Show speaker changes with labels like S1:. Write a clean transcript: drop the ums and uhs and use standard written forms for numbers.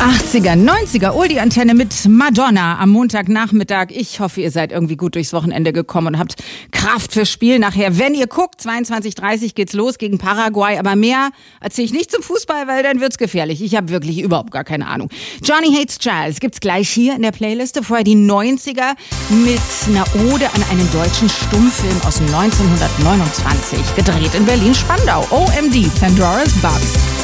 S1: 80er, 90er, Oldie-Antenne mit Madonna am Montagnachmittag. Ich hoffe, ihr seid irgendwie gut durchs Wochenende gekommen und habt Kraft fürs Spiel nachher. Wenn ihr guckt, 22:30 geht's los gegen Paraguay. Aber mehr erzähle ich nicht zum Fußball, weil dann wird's gefährlich. Ich habe wirklich überhaupt gar keine Ahnung. Johnny Hates Jazz gibt's gleich hier in der Playliste. Vorher die 90er mit einer Ode an einen deutschen Stummfilm aus 1929. Gedreht in Berlin-Spandau. OMD, Pandora's Box.